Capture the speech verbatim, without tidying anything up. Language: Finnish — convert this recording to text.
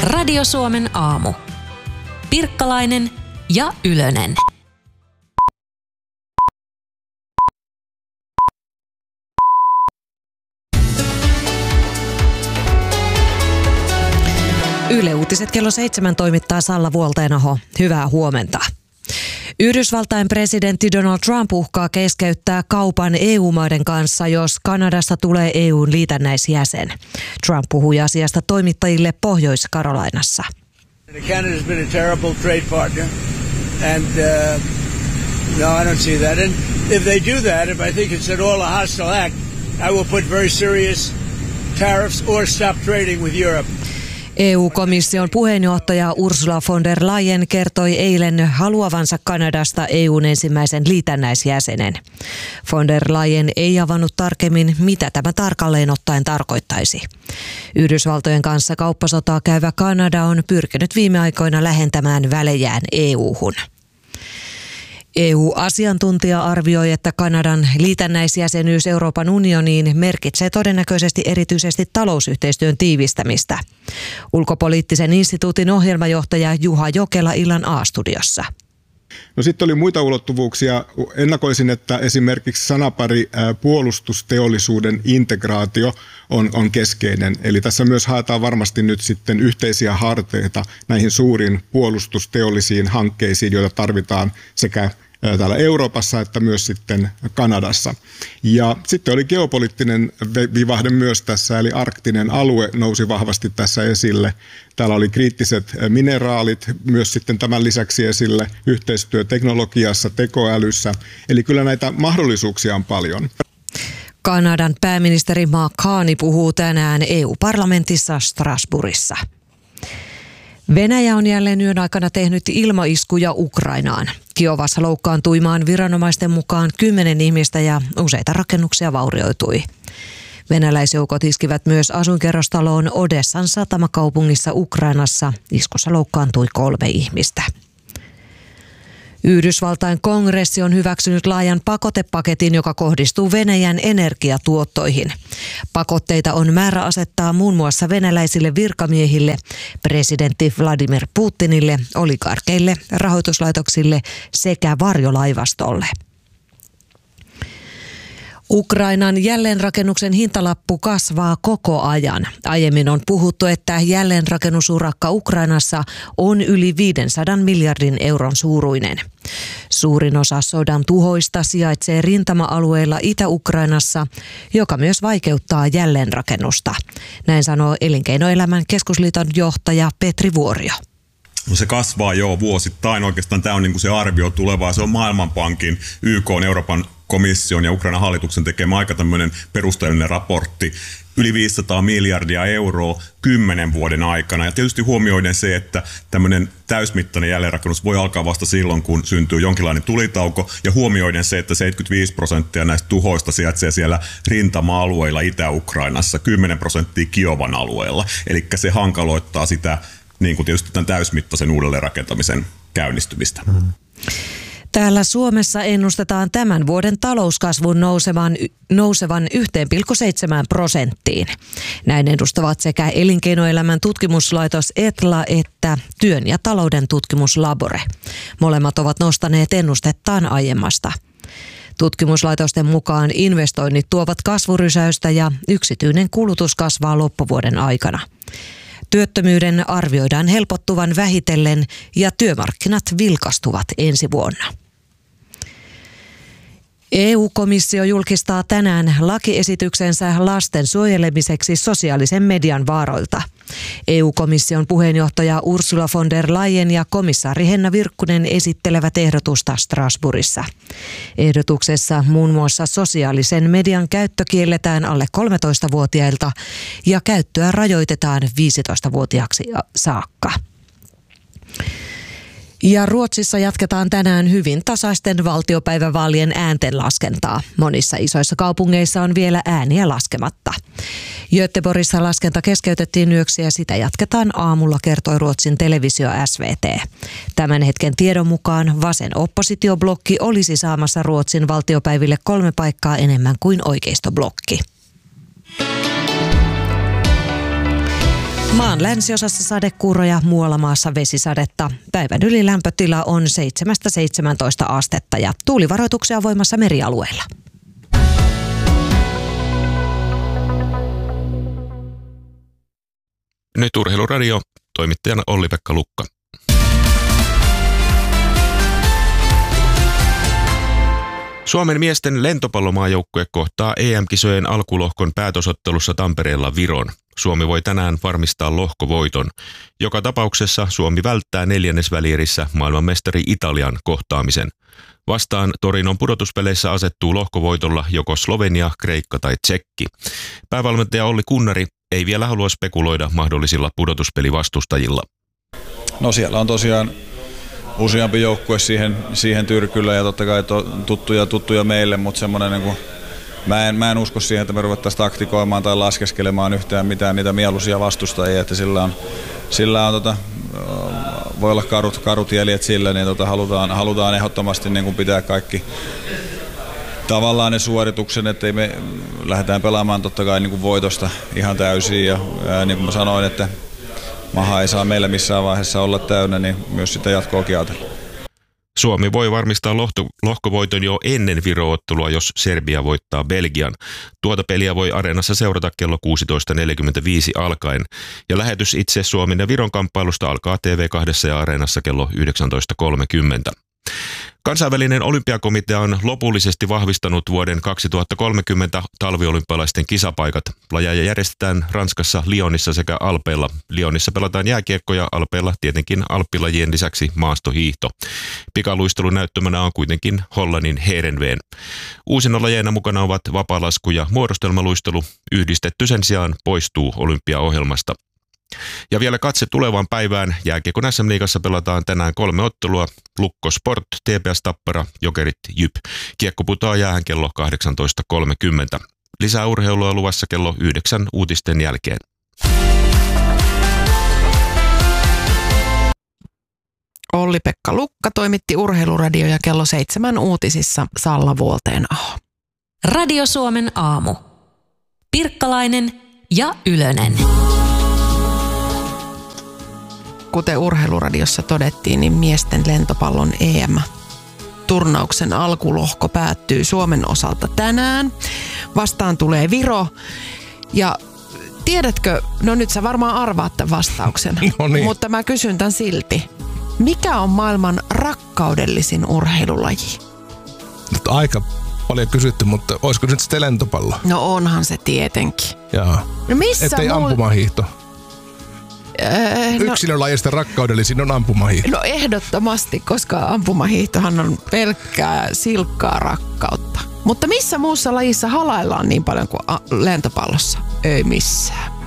Radio Suomen aamu. Pirkkalainen ja Ylönen. Yle Uutiset kello seitsemän toimittaa Salla Vuoltenaho. Hyvää huomenta. Yhdysvaltain presidentti Donald Trump uhkaa keskeyttää kaupan E U-maiden kanssa, jos Kanadasta tulee E U:n liitännäisjäsen. Trump puhui asiasta toimittajille Pohjois-Karolainassa. Canada has been a terrible trade partner, and uh, no, I don't see that. And if they do that, if I think it's at all a hostile act, I will put very serious tariffs or stop trading with Europe. E U-komission puheenjohtaja Ursula von der Leyen kertoi eilen haluavansa Kanadasta E U:n ensimmäisen liitännäisjäsenen. Von der Leyen ei avannut tarkemmin, mitä tämä tarkalleen ottaen tarkoittaisi. Yhdysvaltojen kanssa kauppasotaa käyvä Kanada on pyrkinyt viime aikoina lähentämään välejään E U:hun. E U-asiantuntija arvioi, että Kanadan liitännäisjäsenyys Euroopan unioniin merkitsee todennäköisesti erityisesti talousyhteistyön tiivistämistä. Ulkopoliittisen instituutin ohjelmajohtaja Juha Jokela illan A-studiossa. No sitten oli muita ulottuvuuksia. Ennakoisin, että esimerkiksi sanapari puolustusteollisuuden integraatio on, on keskeinen. Eli tässä myös haetaan varmasti nyt sitten yhteisiä harteita näihin suuriin puolustusteollisiin hankkeisiin, joita tarvitaan sekä täällä Euroopassa että myös sitten Kanadassa. Ja sitten oli geopoliittinen vivahde myös tässä, eli arktinen alue nousi vahvasti tässä esille. Täällä oli kriittiset mineraalit myös sitten tämän lisäksi esille, yhteistyö teknologiassa, tekoälyssä. Eli kyllä näitä mahdollisuuksia on paljon. Kanadan pääministeri Mark Carney puhuu tänään E U-parlamentissa Strasbourgissa. Venäjä on jälleen yön aikana tehnyt ilmaiskuja Ukrainaan. Kiovassa loukkaantui maan viranomaisten mukaan kymmenen ihmistä ja useita rakennuksia vaurioitui. Venäläisjoukot iskivät myös asuinkerrostaloon Odessan satamakaupungissa Ukrainassa. Iskussa loukkaantui kolme ihmistä. Yhdysvaltain kongressi on hyväksynyt laajan pakotepaketin, joka kohdistuu Venäjän energiatuottoihin. Pakotteita on määrä asettaa muun muassa venäläisille virkamiehille, presidentti Vladimir Putinille, oligarkeille, rahoituslaitoksille sekä varjolaivastolle. Ukrainan jälleenrakennuksen hintalappu kasvaa koko ajan. Aiemmin on puhuttu, että jälleenrakennusurakka Ukrainassa on yli viisisataa miljardin euron suuruinen. Suurin osa sodan tuhoista sijaitsee rintama-alueella Itä-Ukrainassa, joka myös vaikeuttaa jälleenrakennusta. Näin sanoo Elinkeinoelämän keskusliiton johtaja Petri Vuorio. No se kasvaa jo vuosittain. Oikeastaan tämä on niin kuin se arvio tulevaa. Se on Maailmanpankin, Y K:n, Euroopan komission ja Ukrainan hallituksen tekemä aika tämmöinen perusteellinen raportti. Yli viisisataa miljardia euroa kymmenen vuoden aikana. Ja tietysti huomioiden se, että tämmöinen täysmittainen jälleenrakennus voi alkaa vasta silloin, kun syntyy jonkinlainen tulitauko. Ja huomioiden se, että seitsemänkymmentäviisi prosenttia näistä tuhoista sijaitsee siellä rintama-alueilla Itä-Ukrainassa, kymmenen prosenttia Kiovan alueella. Eli se hankaloittaa sitä niin kuin tietysti tämän täysmittaisen uudelleenrakentamisen käynnistymistä. Mm. Täällä Suomessa ennustetaan tämän vuoden talouskasvun nousevan, nousevan yksi pilkku seitsemän prosenttiin. Näin ennustavat sekä Elinkeinoelämän tutkimuslaitos Etla että Työn ja talouden tutkimuslabore. Molemmat ovat nostaneet ennustettaan aiemmasta. Tutkimuslaitosten mukaan investoinnit tuovat kasvurysäystä ja yksityinen kulutus kasvaa loppuvuoden aikana. Työttömyyden arvioidaan helpottuvan vähitellen ja työmarkkinat vilkastuvat ensi vuonna. E U-komissio julkistaa tänään lakiesityksensä lasten suojelemiseksi sosiaalisen median vaaroilta. E U-komission puheenjohtaja Ursula von der Leyen ja komissaari Henna Virkkunen esittelevät ehdotusta Strasbourgissa. Ehdotuksessa muun muassa sosiaalisen median käyttö kielletään alle kolmetoistavuotiailta ja käyttöä rajoitetaan viisitoistavuotiaaksi saakka. Ja Ruotsissa jatketaan tänään hyvin tasaisten valtiopäivävaalien ääntenlaskentaa. Monissa isoissa kaupungeissa on vielä ääniä laskematta. Göteborgissa laskenta keskeytettiin yöksi ja sitä jatketaan aamulla, kertoi Ruotsin televisio S V T. Tämän hetken tiedon mukaan vasen oppositioblokki olisi saamassa Ruotsin valtiopäiville kolme paikkaa enemmän kuin oikeistoblokki. Maan länsiosassa sadekuuroja, muualla maassa vesisadetta. Päivän ylilämpötila on seitsemästä seitsemääntoista astetta ja tuulivaroituksia on voimassa merialueilla. Nyt Urheiluradio, toimittajana Olli-Pekka Lukka. Suomen miesten lentopallomaajoukkue kohtaa E M-kisojen alkulohkon päätösottelussa Tampereella Viron. Suomi voi tänään varmistaa lohkovoiton. Joka tapauksessa Suomi välttää neljännesvälierissä maailmanmestari Italian kohtaamisen. Vastaan Torinon pudotuspeleissä asettuu lohkovoitolla joko Slovenia, Kreikka tai Tsekki. Päävalmentaja Olli Kunnari ei vielä halua spekuloida mahdollisilla pudotuspelivastustajilla. No siellä on tosiaan useampi joukkue siihen, siihen tyrkyllä ja totta kai to, tuttuja, tuttuja meille, mutta semmoinen niin kuin, mä, en, mä en usko siihen, että me ruvettaisiin taktikoimaan tai laskeskelemaan yhtään mitään niitä mieluisia vastustajia, että sillä on, sillä on tota, voi olla karut, karut jäljet sillä, niin tota, halutaan, halutaan ehdottomasti niin kuin pitää kaikki tavallaan ne suorituksen, että me lähdetään pelaamaan totta kai niin kuin voitosta ihan täysin ja ää, niin kuin mä sanoin, että maha ei saa meillä missään vaiheessa olla täynnä, niin myös sitä jatkoakin ajatella. Suomi voi varmistaa lohto, lohkovoiton jo ennen Viro-ottelua, jos Serbia voittaa Belgian. Tuota peliä voi Areenassa seurata kello kuusitoista neljäkymmentäviisi alkaen. Ja lähetys itse Suomen ja Viron kamppailusta alkaa T V kaksi ja Areenassa kello yhdeksäntoista kolmekymmentä. Kansainvälinen olympiakomitea on lopullisesti vahvistanut vuoden kaksituhattakolmekymmentä talviolympialaisten kisapaikat. Lajeja järjestetään Ranskassa, Lyonissa sekä Alpeilla. Lyonissa pelataan jääkiekko ja Alpeilla tietenkin alppilajien lisäksi maastohiihto. Pikaluistelun näyttämänä on kuitenkin Hollannin Heerenveen. Uusina lajeina mukana ovat vapaalasku ja muodostelmaluistelu. Yhdistetty sen sijaan poistuu olympiaohjelmasta. Ja vielä katse tulevaan päivään. Jääkiekon S M-liigassa pelataan tänään kolme ottelua. Lukko Sport, T P S Tappara, Jokerit Jyp. Kiekko putoaa jäähän kello kahdeksantoista kolmekymmentä. Lisää urheilua luvassa kello yhdeksän uutisten jälkeen. Olli-Pekka Lukka toimitti Urheiluradio ja kello seitsemän uutisissa Salla Vuolteenaho. Radio Suomen aamu. Pirkkalainen ja Ylönen. Kuten Urheiluradiossa todettiin, niin miesten lentopallon E M-turnauksen alkulohko päättyy Suomen osalta tänään. Vastaan tulee Viro. Ja tiedätkö, no nyt sä varmaan arvaat tämän vastauksen, no niin. Mutta mä kysyn tän silti. Mikä on maailman rakkaudellisin urheilulaji? Nyt aika paljon kysytty, mutta olisiko nyt sitten lentopallo? No onhan se tietenkin. Jaa. No missä Ettei muu... ampumahiihto. Öö, no, Yksilölajista rakkaudellisin on ampumahiihto. No ehdottomasti, koska ampumahiihtohan on pelkkää silkkaa rakkautta. Mutta missä muussa lajissa halaillaan niin paljon kuin lentopallossa? Ei missään.